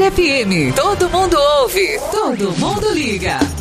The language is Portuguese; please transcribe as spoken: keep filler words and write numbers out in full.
Folha F M. Todo mundo ouve, todo mundo liga.